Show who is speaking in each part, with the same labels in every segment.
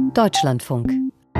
Speaker 1: Deutschlandfunk.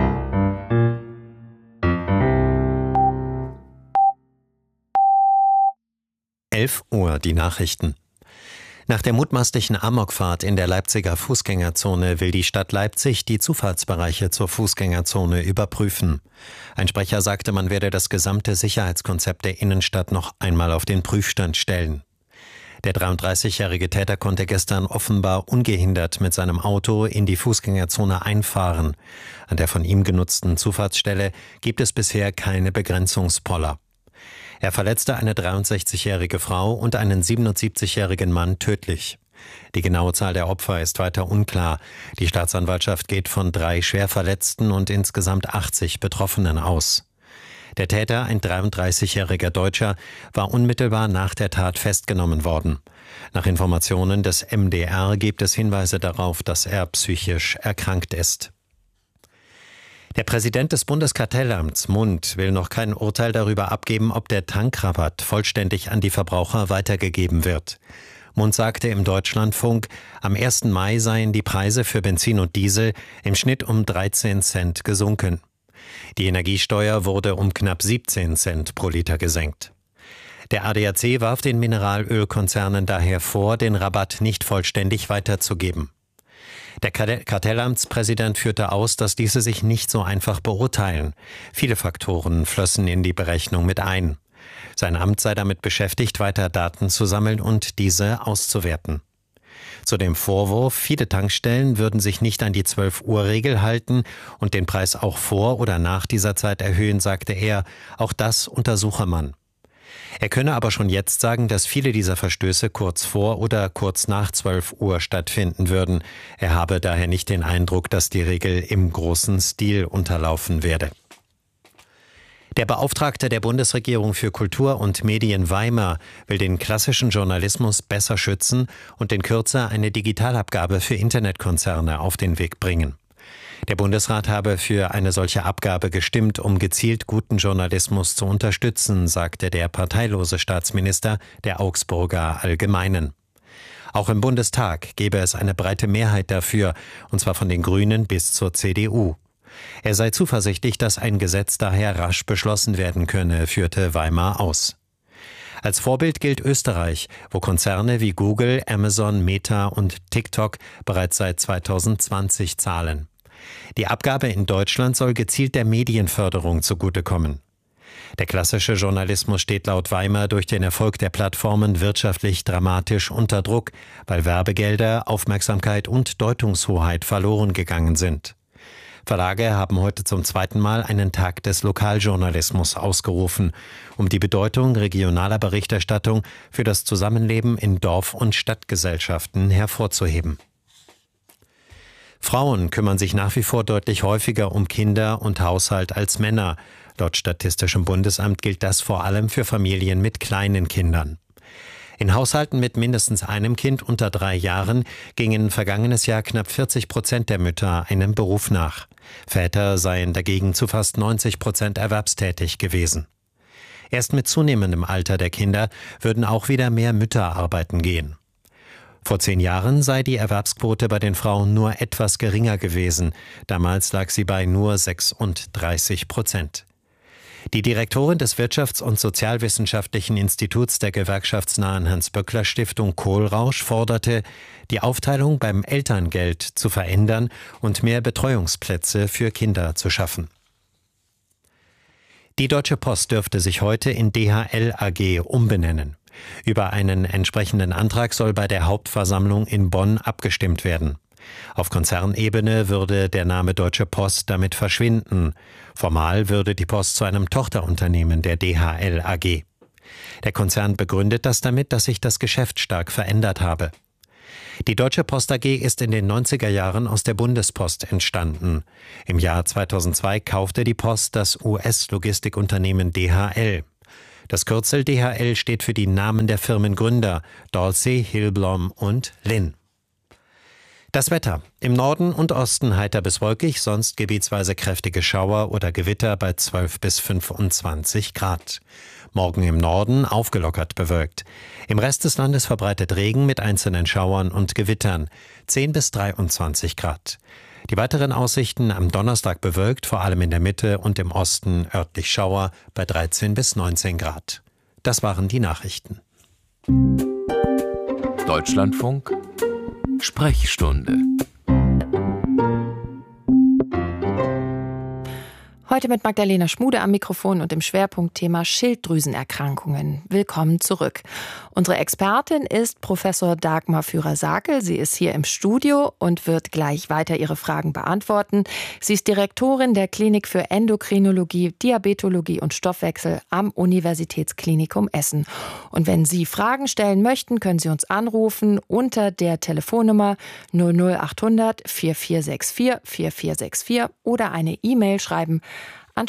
Speaker 2: Uhr, die Nachrichten. Nach der mutmaßlichen Amokfahrt in der Leipziger Fußgängerzone will die Stadt Leipzig die Zufahrtsbereiche zur Fußgängerzone überprüfen. Ein Sprecher sagte, man werde das gesamte Sicherheitskonzept der Innenstadt noch einmal auf den Prüfstand stellen. Der 33-jährige Täter konnte gestern offenbar ungehindert mit seinem Auto in die Fußgängerzone einfahren. An der von ihm genutzten Zufahrtsstelle gibt es bisher keine Begrenzungspoller. Er verletzte eine 63-jährige Frau und einen 77-jährigen Mann tödlich. Die genaue Zahl der Opfer ist weiter unklar. Die Staatsanwaltschaft geht von 3 Schwerverletzten und insgesamt 80 Betroffenen aus. Der Täter, ein 33-jähriger Deutscher, war unmittelbar nach der Tat festgenommen worden. Nach Informationen des MdR gibt es Hinweise darauf, dass er psychisch erkrankt ist. Der Präsident des Bundeskartellamts, Mundt, will noch kein Urteil darüber abgeben, ob der Tankrabatt vollständig an die Verbraucher weitergegeben wird. Mundt sagte im Deutschlandfunk, am 1. Mai seien die Preise für Benzin und Diesel im Schnitt um 13 Cent gesunken. Die Energiesteuer wurde um knapp 17 Cent pro Liter gesenkt. Der ADAC warf den Mineralölkonzernen daher vor, den Rabatt nicht vollständig weiterzugeben. Der Kartellamtspräsident führte aus, dass diese sich nicht so einfach beurteilen. Viele Faktoren flössen in die Berechnung mit ein. Sein Amt sei damit beschäftigt, weiter Daten zu sammeln und diese auszuwerten. Zu dem Vorwurf, viele Tankstellen würden sich nicht an die 12-Uhr-Regel halten und den Preis auch vor oder nach dieser Zeit erhöhen, sagte er, auch das untersuche man. Er könne aber schon jetzt sagen, dass viele dieser Verstöße kurz vor oder kurz nach 12 Uhr stattfinden würden. Er habe daher nicht den Eindruck, dass die Regel im großen Stil unterlaufen werde. Der Beauftragte der Bundesregierung für Kultur und Medien Weimar will den klassischen Journalismus besser schützen und in Kürze eine Digitalabgabe für Internetkonzerne auf den Weg bringen. Der Bundesrat habe für eine solche Abgabe gestimmt, um gezielt guten Journalismus zu unterstützen, sagte der parteilose Staatsminister der Augsburger Allgemeinen. Auch im Bundestag gebe es eine breite Mehrheit dafür, und zwar von den Grünen bis zur CDU. Er sei zuversichtlich, dass ein Gesetz daher rasch beschlossen werden könne, führte Weimar aus. Als Vorbild gilt Österreich, wo Konzerne wie Google, Amazon, Meta und TikTok bereits seit 2020 zahlen. Die Abgabe in Deutschland soll gezielt der Medienförderung zugutekommen. Der klassische Journalismus steht laut Weimar durch den Erfolg der Plattformen wirtschaftlich dramatisch unter Druck, weil Werbegelder, Aufmerksamkeit und Deutungshoheit verloren gegangen sind. Verlage haben heute zum 2. Mal einen Tag des Lokaljournalismus ausgerufen, um die Bedeutung regionaler Berichterstattung für das Zusammenleben in Dorf- und Stadtgesellschaften hervorzuheben. Frauen kümmern sich nach wie vor deutlich häufiger um Kinder und Haushalt als Männer. Laut Statistischem Bundesamt gilt das vor allem für Familien mit kleinen Kindern. In Haushalten mit mindestens einem Kind unter 3 Jahren gingen vergangenes Jahr knapp 40% der Mütter einem Beruf nach. Väter seien dagegen zu fast 90% erwerbstätig gewesen. Erst mit zunehmendem Alter der Kinder würden auch wieder mehr Mütter arbeiten gehen. Vor 10 Jahren sei die Erwerbsquote bei den Frauen nur etwas geringer gewesen. Damals lag sie bei nur 36%. Die Direktorin des Wirtschafts- und Sozialwissenschaftlichen Instituts der gewerkschaftsnahen Hans-Böckler-Stiftung Kohlrausch forderte, die Aufteilung beim Elterngeld zu verändern und mehr Betreuungsplätze für Kinder zu schaffen. Die Deutsche Post dürfte sich heute in DHL AG umbenennen. Über einen entsprechenden Antrag soll bei der Hauptversammlung in Bonn abgestimmt werden. Auf Konzernebene würde der Name Deutsche Post damit verschwinden. Formal würde die Post zu einem Tochterunternehmen der DHL AG. Der Konzern begründet das damit, dass sich das Geschäft stark verändert habe. Die Deutsche Post AG ist in den 90er Jahren aus der Bundespost entstanden. Im Jahr 2002 kaufte die Post das US-Logistikunternehmen DHL. Das Kürzel DHL steht für die Namen der Firmengründer Dorsey, Hillblom und Lynn. Das Wetter. Im Norden und Osten heiter bis wolkig, sonst gebietsweise kräftige Schauer oder Gewitter bei 12 bis 25 Grad. Morgen im Norden aufgelockert bewölkt. Im Rest des Landes verbreitet Regen mit einzelnen Schauern und Gewittern. 10 bis 23 Grad. Die weiteren Aussichten: am Donnerstag bewölkt, vor allem in der Mitte und im Osten örtlich Schauer bei 13 bis 19 Grad. Das waren die Nachrichten.
Speaker 1: Deutschlandfunk Sprechstunde.
Speaker 3: Heute mit Magdalena Schmude am Mikrofon und im Schwerpunktthema Schilddrüsenerkrankungen. Willkommen zurück. Unsere Expertin ist Professor Dagmar Führer-Sakel. Sie ist hier im Studio und wird gleich weiter Ihre Fragen beantworten. Sie ist Direktorin der Klinik für Endokrinologie, Diabetologie und Stoffwechsel am Universitätsklinikum Essen. Und wenn Sie Fragen stellen möchten, können Sie uns anrufen unter der Telefonnummer 00800 4464 4464 oder eine E-Mail schreiben an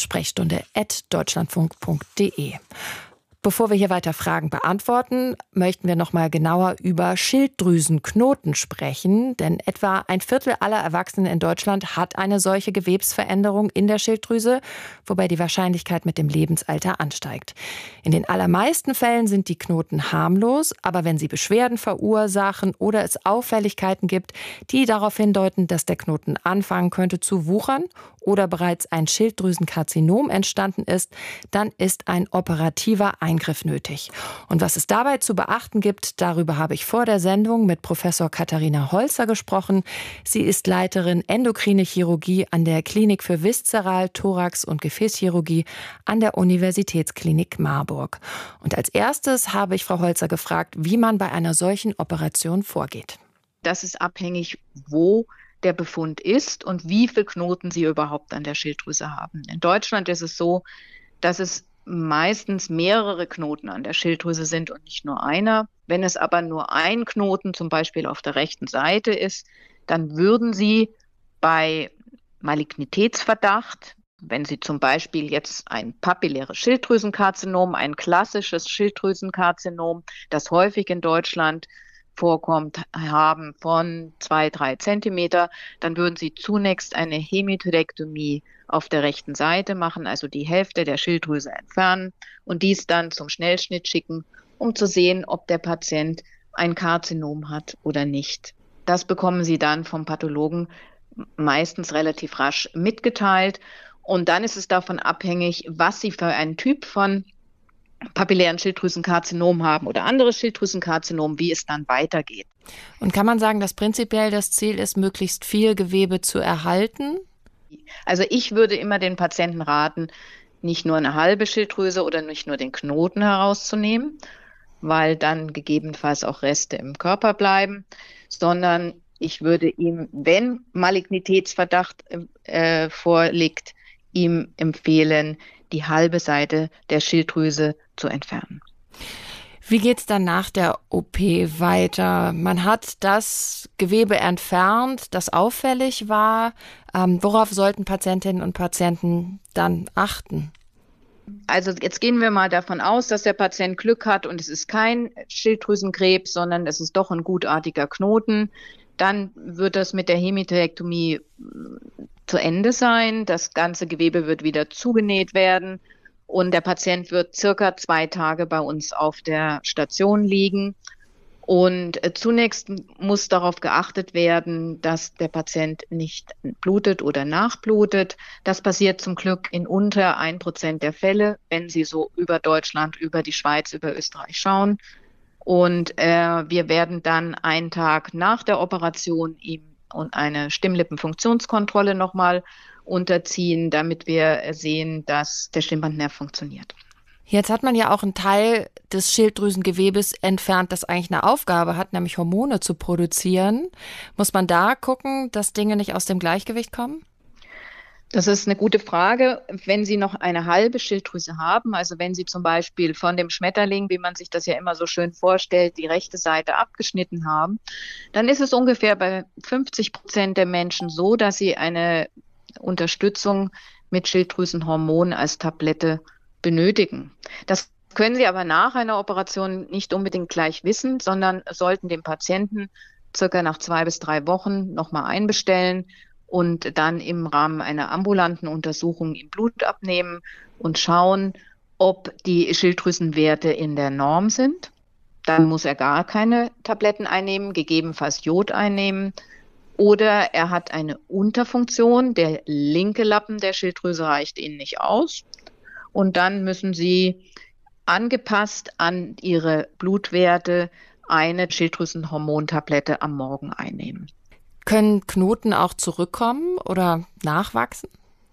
Speaker 3: sprechstunde@deutschlandfunk.de. Bevor wir hier weiter Fragen beantworten, möchten wir noch mal genauer über Schilddrüsenknoten sprechen. Denn etwa ein Viertel aller Erwachsenen in Deutschland hat eine solche Gewebsveränderung in der Schilddrüse, wobei die Wahrscheinlichkeit mit dem Lebensalter ansteigt. In den allermeisten Fällen sind die Knoten harmlos, aber wenn sie Beschwerden verursachen oder es Auffälligkeiten gibt, die darauf hindeuten, dass der Knoten anfangen könnte zu wuchern oder bereits ein Schilddrüsenkarzinom entstanden ist, dann ist ein operativer Eingriff nötig. Und was es dabei zu beachten gibt, darüber habe ich vor der Sendung mit Professor Katharina Holzer gesprochen. Sie ist Leiterin Endokrine Chirurgie an der Klinik für Viszeral-, Thorax- und Gefäßchirurgie an der Universitätsklinik Marburg. Und als erstes habe ich Frau Holzer gefragt, wie man bei einer solchen Operation vorgeht.
Speaker 4: Das ist abhängig, wo der Befund ist und wie viele Knoten Sie überhaupt an der Schilddrüse haben. In Deutschland ist es so, dass es meistens mehrere Knoten an der Schilddrüse sind und nicht nur einer. Wenn es aber nur ein Knoten zum Beispiel auf der rechten Seite ist, dann würden Sie bei Malignitätsverdacht, wenn Sie zum Beispiel jetzt ein papilläres Schilddrüsenkarzinom, ein klassisches Schilddrüsenkarzinom, das häufig in Deutschland vorkommt, haben von 2-3 Zentimeter, dann würden Sie zunächst eine Hemipterektomie auf der rechten Seite machen, also die Hälfte der Schilddrüse entfernen und dies dann zum Schnellschnitt schicken, um zu sehen, ob der Patient ein Karzinom hat oder nicht. Das bekommen Sie dann vom Pathologen meistens relativ rasch mitgeteilt und dann ist es davon abhängig, was Sie für einen Typ von papillären Schilddrüsenkarzinom haben oder andere Schilddrüsenkarzinom, wie es dann weitergeht.
Speaker 3: Und kann man sagen, dass prinzipiell das Ziel ist, möglichst viel Gewebe zu erhalten?
Speaker 4: Also ich würde immer den Patienten raten, nicht nur eine halbe Schilddrüse oder nicht nur den Knoten herauszunehmen, weil dann gegebenenfalls auch Reste im Körper bleiben, sondern ich würde ihm, wenn Malignitätsverdacht vorliegt, ihm empfehlen, die halbe Seite der Schilddrüse zu entfernen.
Speaker 3: Wie geht's dann nach der OP weiter? Man hat das Gewebe entfernt, das auffällig war. Worauf sollten Patientinnen und Patienten dann achten?
Speaker 4: Also jetzt gehen wir mal davon aus, dass der Patient Glück hat und es ist kein Schilddrüsenkrebs, sondern es ist doch ein gutartiger Knoten. Dann wird das mit der Hemipterektomie zu Ende sein. Das ganze Gewebe wird wieder zugenäht werden und der Patient wird circa 2 Tage bei uns auf der Station liegen. Und zunächst muss darauf geachtet werden, dass der Patient nicht blutet oder nachblutet. Das passiert zum Glück in unter 1% der Fälle, wenn Sie so über Deutschland, über die Schweiz, über Österreich schauen. Und wir werden dann einen Tag nach der Operation ihm und eine Stimmlippenfunktionskontrolle nochmal unterziehen, damit wir sehen, dass der Stimmbandnerv funktioniert.
Speaker 3: Jetzt hat man ja auch einen Teil des Schilddrüsengewebes entfernt, das eigentlich eine Aufgabe hat, nämlich Hormone zu produzieren. Muss man da gucken, dass Dinge nicht aus dem Gleichgewicht kommen?
Speaker 4: Das ist eine gute Frage. Wenn Sie noch eine halbe Schilddrüse haben, also wenn Sie zum Beispiel von dem Schmetterling, wie man sich das ja immer so schön vorstellt, die rechte Seite abgeschnitten haben, dann ist es ungefähr bei 50% der Menschen so, dass sie eine Unterstützung mit Schilddrüsenhormon als Tablette benötigen. Das können Sie aber nach einer Operation nicht unbedingt gleich wissen, sondern sollten den Patienten circa nach 2 bis 3 Wochen nochmal einbestellen und dann im Rahmen einer ambulanten Untersuchung im Blut abnehmen und schauen, ob die Schilddrüsenwerte in der Norm sind. Dann muss er gar keine Tabletten einnehmen, gegebenenfalls Jod einnehmen. Oder er hat eine Unterfunktion, der linke Lappen der Schilddrüse reicht Ihnen nicht aus. Und dann müssen Sie angepasst an Ihre Blutwerte eine Schilddrüsenhormontablette am Morgen einnehmen.
Speaker 3: Können Knoten auch zurückkommen oder nachwachsen?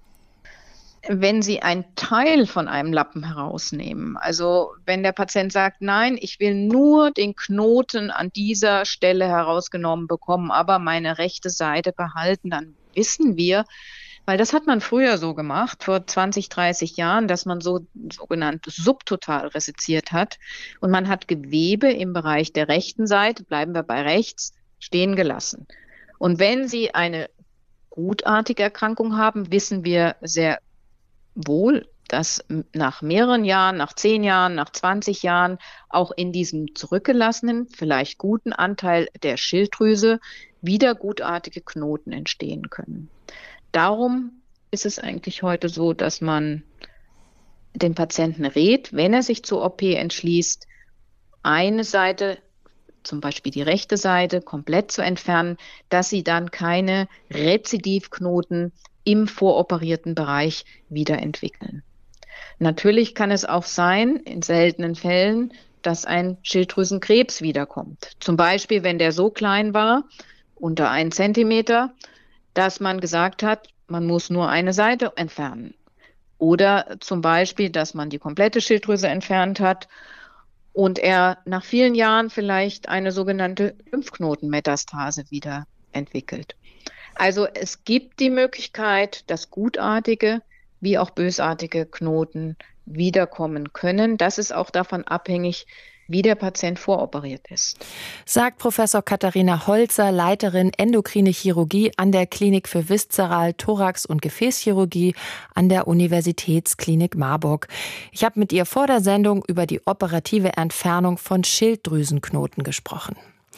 Speaker 4: Wenn Sie einen Teil von einem Lappen herausnehmen, also wenn der Patient sagt, nein, ich will nur den Knoten an dieser Stelle herausgenommen bekommen, aber meine rechte Seite behalten, dann wissen wir, weil das hat man früher so gemacht, vor 20, 30 Jahren, dass man so sogenanntes subtotal reseziert hat und man hat Gewebe im Bereich der rechten Seite, bleiben wir bei rechts, stehen gelassen. Und wenn Sie eine gutartige Erkrankung haben, wissen wir sehr wohl, dass nach mehreren Jahren, nach 10 Jahren, nach 20 Jahren auch in diesem zurückgelassenen, vielleicht guten Anteil der Schilddrüse wieder gutartige Knoten entstehen können. Darum ist es eigentlich heute so, dass man den Patienten rät, wenn er sich zur OP entschließt, eine Seite, zum Beispiel die rechte Seite, komplett zu entfernen, dass sie dann keine Rezidivknoten im voroperierten Bereich wiederentwickeln. Natürlich kann es auch sein, in seltenen Fällen, dass ein Schilddrüsenkrebs wiederkommt. Zum Beispiel, wenn der so klein war, unter 1 Zentimeter, dass man gesagt hat, man muss nur eine Seite entfernen. Oder zum Beispiel, dass man die komplette Schilddrüse entfernt hat und er nach vielen Jahren vielleicht eine sogenannte Lymphknotenmetastase wieder entwickelt. Also es gibt die Möglichkeit, dass gutartige wie auch bösartige Knoten wiederkommen können. Das ist auch davon abhängig, wie der Patient voroperiert ist.
Speaker 3: Sagt Professor Katharina Holzer, Leiterin Endokrine Chirurgie an der Klinik für Viszeral-, Thorax- und Gefäßchirurgie an der Universitätsklinik Marburg. Ich habe mit ihr vor der Sendung über die operative Entfernung von Schilddrüsenknoten gesprochen.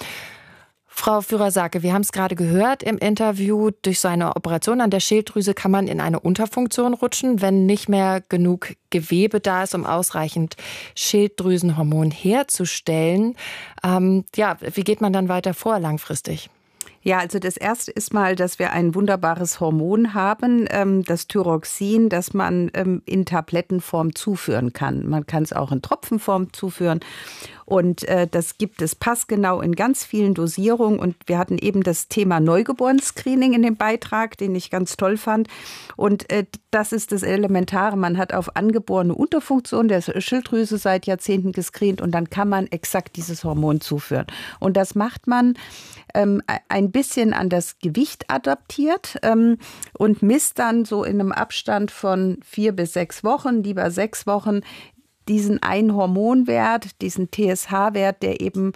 Speaker 3: Frau Führer-Sake, wir haben es gerade gehört im Interview, durch so eine Operation an der Schilddrüse kann man in eine Unterfunktion rutschen, wenn nicht mehr genug Gewebe da ist, um ausreichend Schilddrüsenhormon herzustellen. Wie geht man dann weiter vor langfristig?
Speaker 5: Ja, also das Erste ist mal, dass wir ein wunderbares Hormon haben, das Thyroxin, das man in Tablettenform zuführen kann. Man kann es auch in Tropfenform zuführen. Und das gibt es passgenau in ganz vielen Dosierungen. Und wir hatten eben das Thema Neugeboren-Screening in dem Beitrag, den ich ganz toll fand. Und das ist das Elementare. Man hat auf angeborene Unterfunktion der Schilddrüse seit Jahrzehnten gescreent und dann kann man exakt dieses Hormon zuführen. Und das macht man ein bisschen an das Gewicht adaptiert und misst dann so in einem Abstand von 4 bis 6 Wochen, lieber 6 Wochen, diesen einen Hormonwert, diesen TSH-Wert, der eben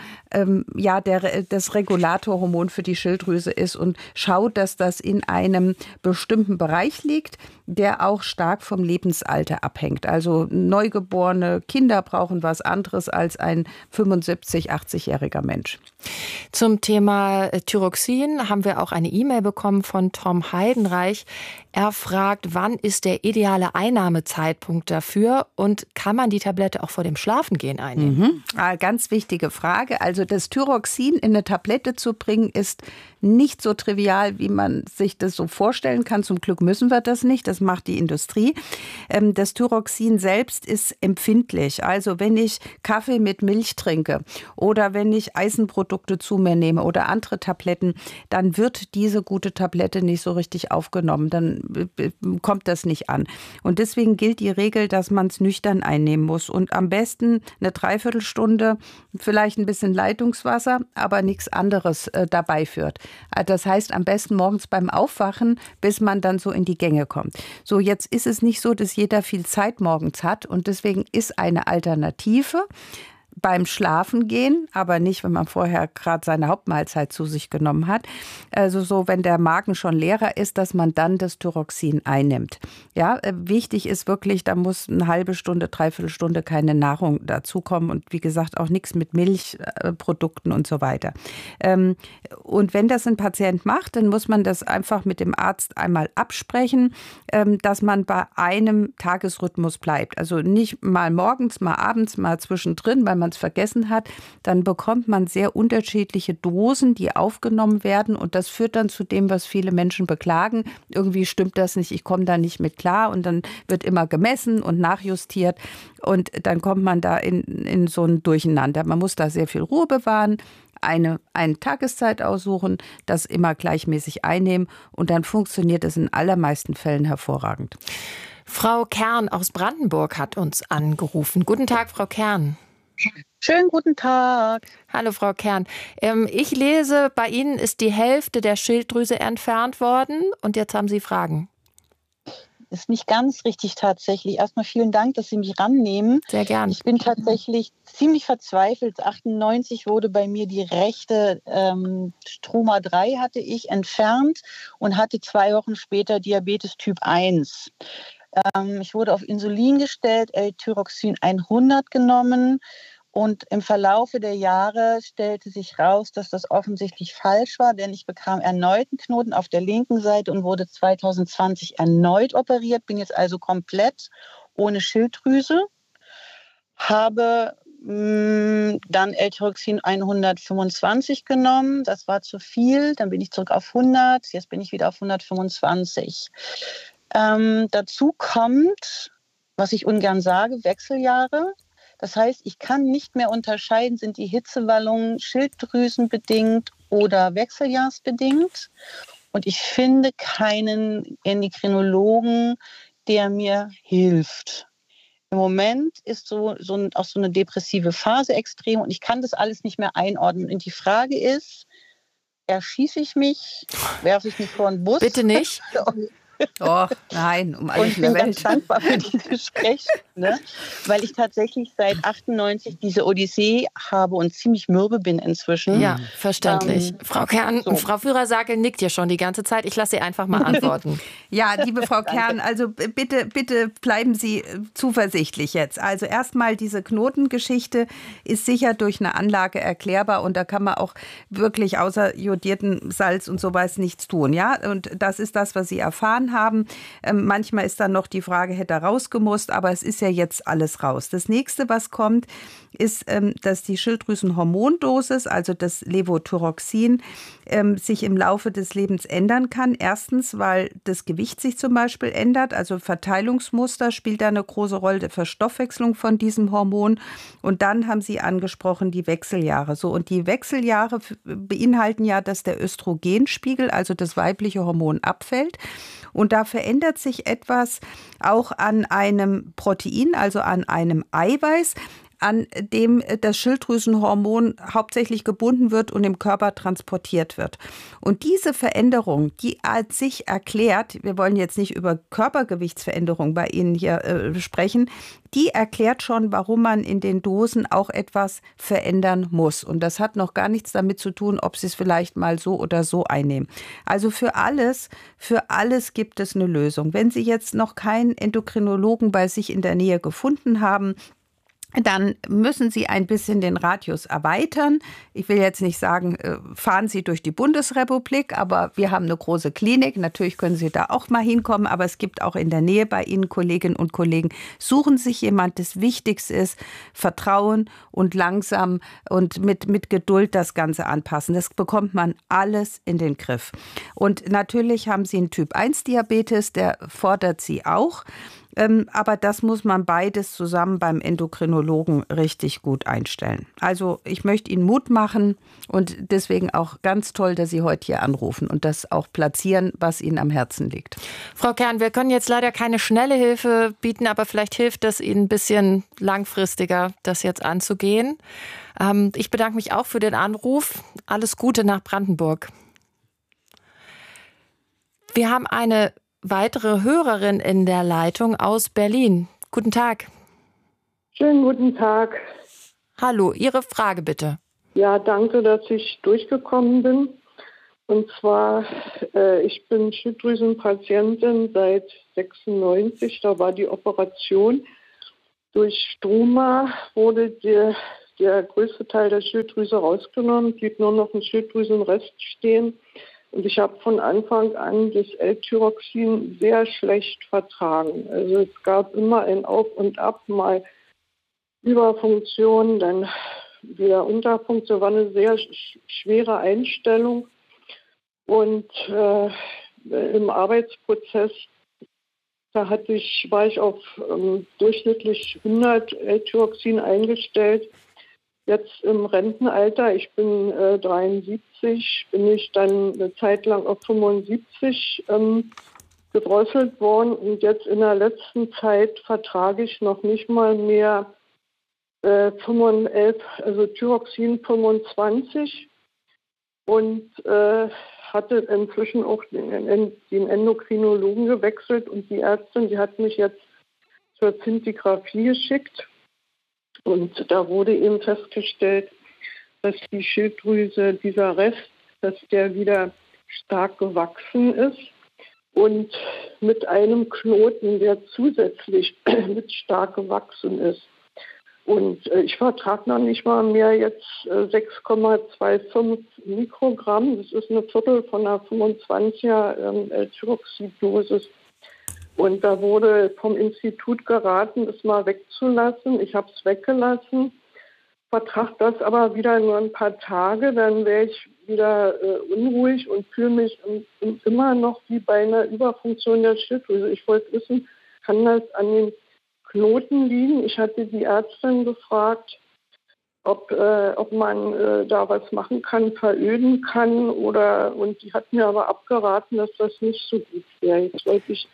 Speaker 5: das Regulatorhormon für die Schilddrüse ist und schaut, dass das in einem bestimmten Bereich liegt, der auch stark vom Lebensalter abhängt. Also neugeborene Kinder brauchen was anderes als ein 75-, 80-jähriger Mensch.
Speaker 3: Zum Thema Thyroxin haben wir auch eine E-Mail bekommen von Tom Heidenreich. Er fragt, wann ist der ideale Einnahmezeitpunkt dafür und kann man die Tablette auch vor dem Schlafengehen einnehmen?
Speaker 5: Ganz wichtige Frage. Also das Thyroxin in eine Tablette zu bringen, ist nicht so trivial, wie man sich das so vorstellen kann. Zum Glück müssen wir das nicht. Das macht die Industrie. Das Thyroxin selbst ist empfindlich. Also wenn ich Kaffee mit Milch trinke oder wenn ich Eisenprodukte zu mir nehme oder andere Tabletten, dann wird diese gute Tablette nicht so richtig aufgenommen. Dann kommt das nicht an. Und deswegen gilt die Regel, dass man es nüchtern einnehmen muss. Und am besten eine Dreiviertelstunde, vielleicht ein bisschen Leitungswasser, aber nichts anderes dabei führt. Das heißt, am besten morgens beim Aufwachen, bis man dann so in die Gänge kommt. So, jetzt ist es nicht so, dass jeder viel Zeit morgens hat und deswegen ist eine Alternative beim Schlafengehen, aber nicht, wenn man vorher gerade seine Hauptmahlzeit zu sich genommen hat. Also so, wenn der Magen schon leerer ist, dass man dann das Thyroxin einnimmt. Ja, wichtig ist wirklich, da muss eine halbe Stunde, dreiviertel Stunde keine Nahrung dazukommen und wie gesagt auch nichts mit Milchprodukten und so weiter. Und wenn das ein Patient macht, dann muss man das einfach mit dem Arzt einmal absprechen, dass man bei einem Tagesrhythmus bleibt. Also nicht mal morgens, mal abends, mal zwischendrin, weil man es vergessen hat, dann bekommt man sehr unterschiedliche Dosen, die aufgenommen werden. Und das führt dann zu dem, was viele Menschen beklagen. Irgendwie stimmt das nicht, ich komme da nicht mit klar. Und dann wird immer gemessen und nachjustiert. Und dann kommt man da in so ein Durcheinander. Man muss da sehr viel Ruhe bewahren, eine Tageszeit aussuchen, das immer gleichmäßig einnehmen und dann funktioniert es in allermeisten Fällen hervorragend.
Speaker 3: Frau Kern aus Brandenburg hat uns angerufen. Guten Tag, Frau Kern.
Speaker 6: Schönen guten Tag.
Speaker 3: Hallo, Frau Kern. Ich lese, bei Ihnen ist die Hälfte der Schilddrüse entfernt worden und jetzt haben Sie Fragen.
Speaker 6: Ist nicht ganz richtig tatsächlich. Erstmal vielen Dank, dass Sie mich rannehmen.
Speaker 3: Sehr gern.
Speaker 6: Ich bin tatsächlich ziemlich verzweifelt. 98 wurde bei mir die rechte Stroma 3 hatte ich entfernt und hatte 2 Wochen später Diabetes Typ 1. Ich wurde auf Insulin gestellt, L-Tyroxin 100 genommen. Und im Verlaufe der Jahre stellte sich raus, dass das offensichtlich falsch war, denn ich bekam erneut einen Knoten auf der linken Seite und wurde 2020 erneut operiert, bin jetzt also komplett ohne Schilddrüse, habe dann L-Tyroxin 125 genommen, das war zu viel, dann bin ich zurück auf 100, jetzt bin ich wieder auf 125. Dazu kommt, was ich ungern sage, Wechseljahre. Das heißt, ich kann nicht mehr unterscheiden, sind die Hitzewallungen schilddrüsenbedingt oder wechseljahrsbedingt. Und ich finde keinen Endokrinologen, der mir hilft. Im Moment ist auch so eine depressive Phase extrem und ich kann das alles nicht mehr einordnen. Und die Frage ist, erschieße ich mich, werfe ich mich vor einen Bus?
Speaker 3: Bitte nicht.
Speaker 5: Oh, nein, um alles
Speaker 6: in der Welt.
Speaker 5: Und
Speaker 6: Ich bin ganz dankbar für dieses Gespräch, weil ich tatsächlich seit 98 diese Odyssee habe und ziemlich mürbe bin inzwischen.
Speaker 3: Ja, verständlich. Frau Kern, so. Frau Führer-Sackel nickt ja schon die ganze Zeit. Ich lasse Sie einfach mal antworten.
Speaker 5: Ja, liebe Frau Kern, also bitte bleiben Sie zuversichtlich jetzt. Also erstmal diese Knotengeschichte ist sicher durch eine Anlage erklärbar und da kann man auch wirklich außer jodierten Salz und sowas nichts tun. Ja, und das ist das, was Sie erfahren haben. Manchmal ist dann noch die Frage, hätte er rausgemusst, aber es ist ja jetzt alles raus. Das nächste, was kommt, ist, dass die Schilddrüsenhormondosis, also das Levothyroxin, sich im Laufe des Lebens ändern kann. Erstens, weil das Gewicht sich zum Beispiel ändert, also Verteilungsmuster spielt da eine große Rolle, der Verstoffwechslung von diesem Hormon. Und dann haben Sie angesprochen, die Wechseljahre. So, und die Wechseljahre beinhalten ja, dass der Östrogenspiegel, also das weibliche Hormon, abfällt. Und da verändert sich etwas auch an einem Protein, also an einem Eiweiß, an dem das Schilddrüsenhormon hauptsächlich gebunden wird und im Körper transportiert wird. Und diese Veränderung, die als sich erklärt, wir wollen jetzt nicht über Körpergewichtsveränderung bei Ihnen hier sprechen, die erklärt schon, warum man in den Dosen auch etwas verändern muss. Und das hat noch gar nichts damit zu tun, ob Sie es vielleicht mal so oder so einnehmen. Also für alles gibt es eine Lösung. Wenn Sie jetzt noch keinen Endokrinologen bei sich in der Nähe gefunden haben, dann müssen Sie ein bisschen den Radius erweitern. Ich will jetzt nicht sagen, fahren Sie durch die Bundesrepublik, aber wir haben eine große Klinik. Natürlich können Sie da auch mal hinkommen, aber es gibt auch in der Nähe bei Ihnen Kolleginnen und Kollegen. Suchen sich jemand, das Wichtigste ist, Vertrauen und langsam und mit Geduld das Ganze anpassen. Das bekommt man alles in den Griff. Und natürlich haben Sie einen Typ-1-Diabetes, der fordert Sie auch. Aber das muss man beides zusammen beim Endokrinologen richtig gut einstellen. Also ich möchte Ihnen Mut machen und deswegen auch ganz toll, dass Sie heute hier anrufen und das auch platzieren, was Ihnen am Herzen liegt.
Speaker 3: Frau Kern, wir können jetzt leider keine schnelle Hilfe bieten, aber vielleicht hilft es Ihnen ein bisschen langfristiger, das jetzt anzugehen. Ich bedanke mich auch für den Anruf. Alles Gute nach Brandenburg. Wir haben eine weitere Hörerin in der Leitung aus Berlin. Guten Tag.
Speaker 7: Schönen guten Tag.
Speaker 3: Hallo, Ihre Frage bitte.
Speaker 7: Ja, danke, dass ich durchgekommen bin. Und zwar, ich bin Schilddrüsenpatientin seit 96. Da war die Operation. Durch Struma wurde der größte Teil der Schilddrüse rausgenommen, blieb nur noch ein Schilddrüsenrest stehen. Und ich habe von Anfang an das L-Tyroxin sehr schlecht vertragen. Also es gab immer ein Auf und Ab, mal Überfunktion, dann wieder Unterfunktion. War eine sehr schwere Einstellung. Und im Arbeitsprozess, war ich auf durchschnittlich 100 L-Tyroxin eingestellt. Jetzt im Rentenalter, ich bin 73, bin ich dann eine Zeit lang auf 75 gedrosselt worden. Und jetzt in der letzten Zeit vertrage ich noch nicht mal mehr 11, also Thyroxin 25 und hatte inzwischen auch den Endokrinologen gewechselt und die Ärztin, die hat mich jetzt zur Zintigraphie geschickt und da wurde eben festgestellt, dass die Schilddrüse, dieser Rest, dass der wieder stark gewachsen ist und mit einem Knoten, der zusätzlich mit stark gewachsen ist. Und ich vertrage noch nicht mal mehr jetzt 6,25 Mikrogramm. Das ist eine Viertel von einer 25er Thyroxiddosis. Und da wurde vom Institut geraten, das mal wegzulassen. Ich habe es weggelassen, vertrage das aber wieder nur ein paar Tage. Dann wäre ich wieder unruhig und fühle mich immer noch wie bei einer Überfunktion der Schilddrüse. Ich wollte wissen, kann das an den Knoten liegen? Ich hatte die Ärztin gefragt, ob man da was machen kann, veröden kann und die hat mir aber abgeraten, dass das nicht so gut wäre. Jetzt wollte ich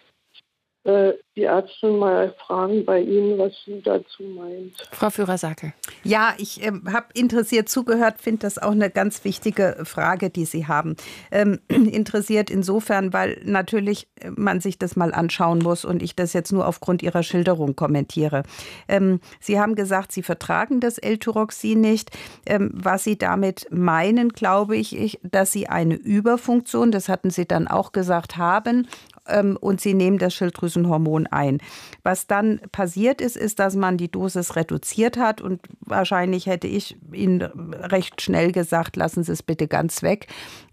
Speaker 7: die Ärztin mal fragen bei Ihnen, was sie dazu meint.
Speaker 3: Frau Führer-Sackel.
Speaker 5: Ja, ich habe interessiert zugehört, finde das auch eine ganz wichtige Frage, die Sie haben. Interessiert insofern, weil natürlich man sich das mal anschauen muss und ich das jetzt nur aufgrund Ihrer Schilderung kommentiere. Sie haben gesagt, Sie vertragen das L-Tyroxin nicht. Was Sie damit meinen, glaube ich, dass Sie eine Überfunktion, das hatten Sie dann auch gesagt, haben, und Sie nehmen das Schilddrüsenhormon ein. Was dann passiert ist, dass man die Dosis reduziert hat und wahrscheinlich hätte ich Ihnen recht schnell gesagt, lassen Sie es bitte ganz weg,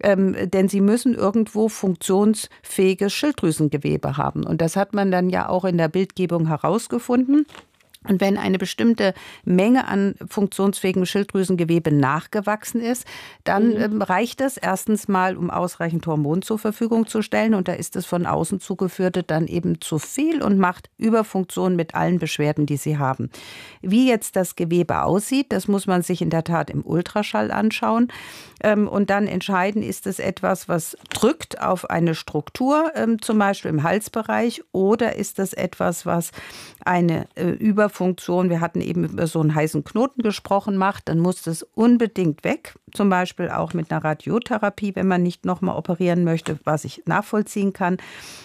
Speaker 5: denn Sie müssen irgendwo funktionsfähiges Schilddrüsengewebe haben und das hat man dann ja auch in der Bildgebung herausgefunden. Und wenn eine bestimmte Menge an funktionsfähigem Schilddrüsengewebe nachgewachsen ist, dann reicht es erstens mal, um ausreichend Hormon zur Verfügung zu stellen. Und da ist es von außen zugeführte dann eben zu viel und macht Überfunktion mit allen Beschwerden, die Sie haben. Wie jetzt das Gewebe aussieht, das muss man sich in der Tat im Ultraschall anschauen. Und dann entscheiden, ist es etwas, was drückt auf eine Struktur, zum Beispiel im Halsbereich, oder ist es etwas, was eine Überfunktion, wir hatten eben über so einen heißen Knoten gesprochen, macht, dann muss das unbedingt weg. Zum Beispiel auch mit einer Radiotherapie, wenn man nicht nochmal operieren möchte, was ich nachvollziehen kann.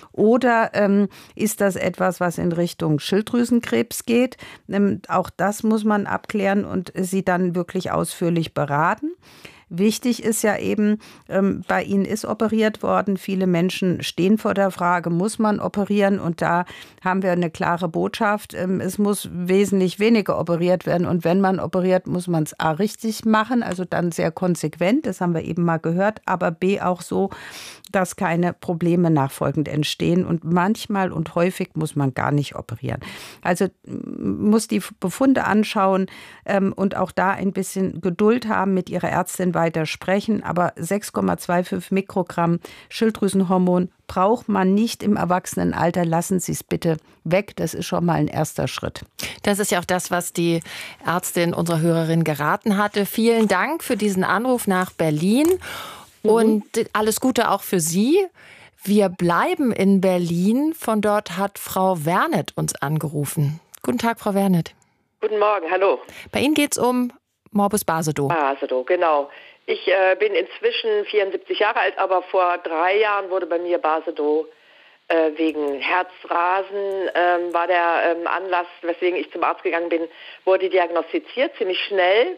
Speaker 5: Oder ist das etwas, was in Richtung Schilddrüsenkrebs geht? Auch das muss man abklären und sie dann wirklich ausführlich beraten. Wichtig ist ja eben, bei Ihnen ist operiert worden. Viele Menschen stehen vor der Frage, muss man operieren? Und da haben wir eine klare Botschaft. Es muss wesentlich weniger operiert werden. Und wenn man operiert, muss man es A richtig machen, also dann sehr konsequent. Das haben wir eben mal gehört. Aber B auch so, dass keine Probleme nachfolgend entstehen. Und manchmal und häufig muss man gar nicht operieren. Also muss die Befunde anschauen und auch da ein bisschen Geduld haben, mit Ihrer Ärztin weiter sprechen. Aber 6,25 Mikrogramm Schilddrüsenhormon braucht man nicht im Erwachsenenalter. Lassen Sie es bitte weg. Das ist schon mal ein erster Schritt.
Speaker 3: Das ist ja auch das, was die Ärztin unserer Hörerin geraten hatte. Vielen Dank für diesen Anruf nach Berlin. Und alles Gute auch für Sie. Wir bleiben in Berlin. Von dort hat Frau Wernet uns angerufen. Guten Tag, Frau Wernet.
Speaker 8: Guten Morgen, hallo.
Speaker 3: Bei Ihnen geht es um Morbus Basedow.
Speaker 8: Basedow, genau. Ich bin inzwischen 74 Jahre alt, aber vor 3 Jahren wurde bei mir Basedow wegen Herzrasen, war der Anlass, weswegen ich zum Arzt gegangen bin, wurde diagnostiziert, ziemlich schnell.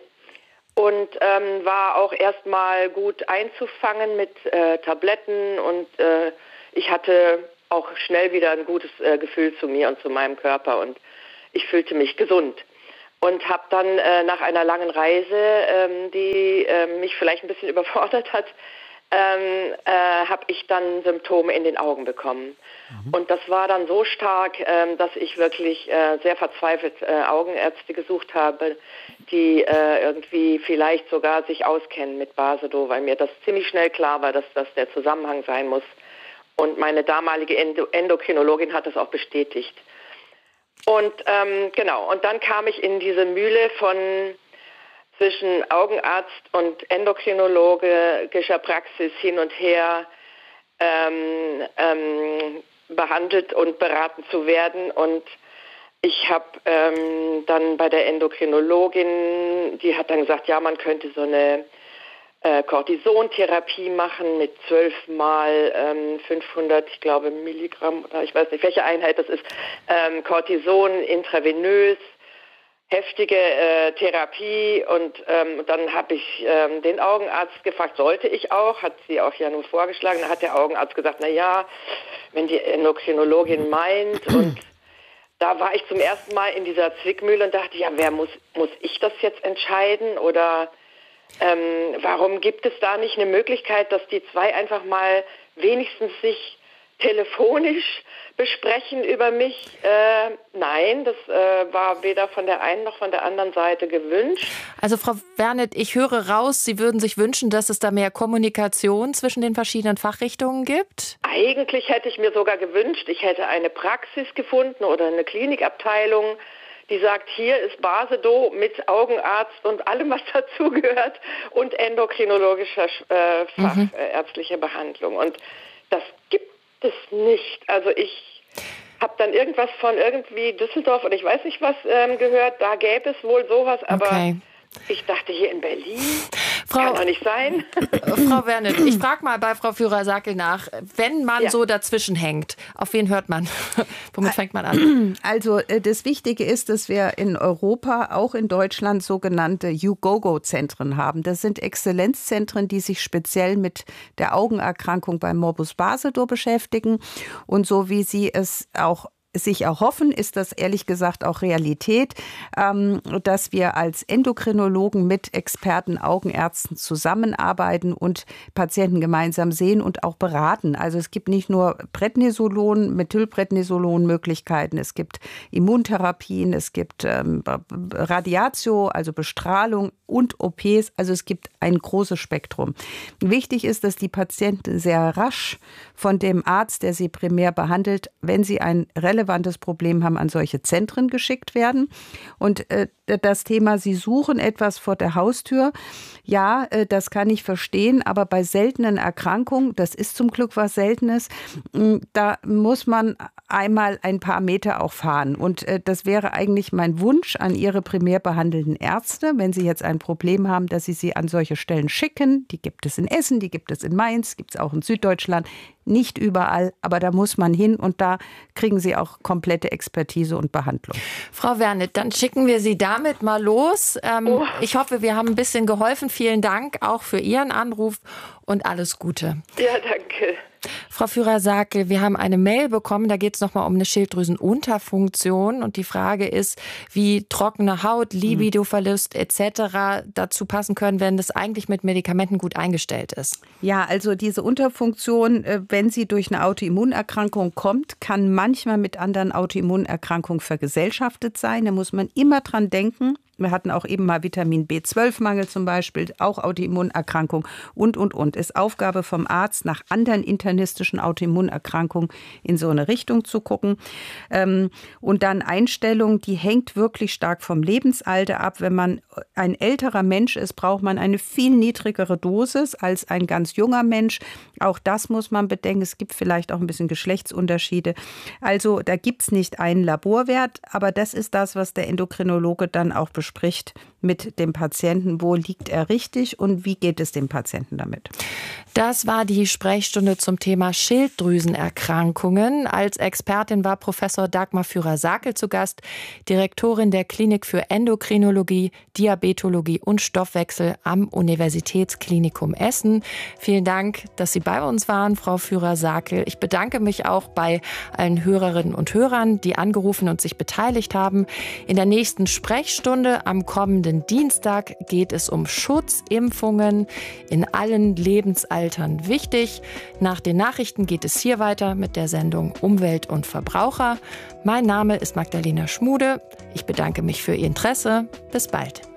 Speaker 8: Und war auch erstmal gut einzufangen mit Tabletten und ich hatte auch schnell wieder ein gutes Gefühl zu mir und zu meinem Körper und ich fühlte mich gesund. Und habe dann nach einer langen Reise, die mich vielleicht ein bisschen überfordert hat, habe ich dann Symptome in den Augen bekommen. Und das war dann so stark, dass ich wirklich sehr verzweifelt Augenärzte gesucht habe, die irgendwie vielleicht sogar sich auskennen mit Basedow, weil mir das ziemlich schnell klar war, dass das der Zusammenhang sein muss. Und meine damalige Endokrinologin hat das auch bestätigt. Und und dann kam ich in diese Mühle von zwischen Augenarzt und endokrinologischer Praxis hin und her behandelt und beraten zu werden. Und ich habe dann bei der Endokrinologin, die hat dann gesagt, ja, man könnte so eine Cortisontherapie machen mit 12 mal 500, ich glaube, Milligramm, oder ich weiß nicht, welche Einheit das ist, Cortison intravenös, heftige Therapie. Und dann habe ich den Augenarzt gefragt, sollte ich auch, hat sie auch ja nur vorgeschlagen. Da hat der Augenarzt gesagt, na ja, wenn die Endokrinologin meint. Und da war ich zum ersten Mal in dieser Zwickmühle und dachte, ja, muss ich das jetzt entscheiden oder warum gibt es da nicht eine Möglichkeit, dass die zwei einfach mal wenigstens sich telefonisch besprechen über mich? Nein, das war weder von der einen noch von der anderen Seite gewünscht.
Speaker 3: Also Frau Wernet, ich höre raus, Sie würden sich wünschen, dass es da mehr Kommunikation zwischen den verschiedenen Fachrichtungen gibt?
Speaker 8: Eigentlich hätte ich mir sogar gewünscht, ich hätte eine Praxis gefunden oder eine Klinikabteilung, die sagt, hier ist Basedow mit Augenarzt und allem, was dazugehört und endokrinologischer fachärztliche Behandlung. Und das gibt es nicht. Also ich habe dann irgendwas von irgendwie Düsseldorf oder ich weiß nicht was gehört, da gäbe es wohl sowas, aber ich dachte hier in Berlin, kann doch nicht sein.
Speaker 3: Frau Wernet, ich frage mal bei Frau Führer-Sackel nach, wenn man so dazwischen hängt, auf wen hört man? Womit fängt man an?
Speaker 5: Also das Wichtige ist, dass wir in Europa, auch in Deutschland, sogenannte YouGoGo-Zentren haben. Das sind Exzellenzzentren, die sich speziell mit der Augenerkrankung bei Morbus Basedow beschäftigen. Und so wie Sie es sich erhoffen, ist das ehrlich gesagt auch Realität, dass wir als Endokrinologen mit Experten, Augenärzten zusammenarbeiten und Patienten gemeinsam sehen und auch beraten. Also es gibt nicht nur Prednisolon, Methylprednisolon-Möglichkeiten, es gibt Immuntherapien, es gibt Radiatio, also Bestrahlung und OPs, also es gibt ein großes Spektrum. Wichtig ist, dass die Patienten sehr rasch von dem Arzt, der sie primär behandelt, wenn sie ein relevantes Problem haben, an solche Zentren geschickt werden. Und das Thema, Sie suchen etwas vor der Haustür, ja, das kann ich verstehen, aber bei seltenen Erkrankungen, das ist zum Glück was Seltenes, da muss man einmal ein paar Meter auch fahren. Und das wäre eigentlich mein Wunsch an Ihre primär behandelnden Ärzte, wenn Sie jetzt ein Problem haben, dass Sie an solche Stellen schicken. Die gibt es in Essen, die gibt es in Mainz, gibt es auch in Süddeutschland. Nicht überall, aber da muss man hin und da kriegen Sie auch komplette Expertise und Behandlung.
Speaker 3: Frau Wernet, dann schicken wir Sie damit mal los. Ich hoffe, wir haben ein bisschen geholfen. Vielen Dank auch für Ihren Anruf und alles Gute.
Speaker 8: Ja, danke.
Speaker 3: Frau Führer-Sackel, wir haben eine Mail bekommen, da geht es nochmal um eine Schilddrüsenunterfunktion und die Frage ist, wie trockene Haut, Libidoverlust etc. dazu passen können, wenn das eigentlich mit Medikamenten gut eingestellt ist.
Speaker 5: Ja, also diese Unterfunktion, wenn sie durch eine Autoimmunerkrankung kommt, kann manchmal mit anderen Autoimmunerkrankungen vergesellschaftet sein. Da muss man immer dran denken. Wir hatten auch eben mal Vitamin B12-Mangel zum Beispiel, auch Autoimmunerkrankung und. Ist Aufgabe vom Arzt, nach anderen internistischen Autoimmunerkrankungen in so eine Richtung zu gucken. Und dann Einstellung, die hängt wirklich stark vom Lebensalter ab. Wenn man ein älterer Mensch ist, braucht man eine viel niedrigere Dosis als ein ganz junger Mensch. Auch das muss man bedenken. Es gibt vielleicht auch ein bisschen Geschlechtsunterschiede. Also da gibt es nicht einen Laborwert, aber das ist das, was der Endokrinologe dann auch bespricht mit dem Patienten, wo liegt er richtig und wie geht es dem Patienten damit.
Speaker 3: Das war die Sprechstunde zum Thema Schilddrüsenerkrankungen. Als Expertin war Professor Dagmar Führer-Sackel zu Gast, Direktorin der Klinik für Endokrinologie, Diabetologie und Stoffwechsel am Universitätsklinikum Essen. Vielen Dank, dass Sie bei uns waren, Frau Führer-Sackel. Ich bedanke mich auch bei allen Hörerinnen und Hörern, die angerufen und sich beteiligt haben. In der nächsten Sprechstunde am kommenden kommenden Dienstag geht es um Schutzimpfungen in allen Lebensaltern wichtig. Nach den Nachrichten geht es hier weiter mit der Sendung Umwelt und Verbraucher. Mein Name ist Magdalena Schmude. Ich bedanke mich für Ihr Interesse. Bis bald.